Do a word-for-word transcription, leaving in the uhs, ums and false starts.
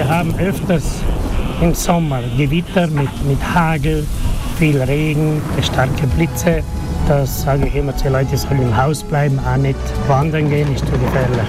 haben öfters im Sommer Gewitter mit, mit Hagel, viel Regen, starke Blitze. Das sage ich immer zu den Leuten, die sollen im Haus bleiben, auch nicht wandern gehen, ist zu gefährlich.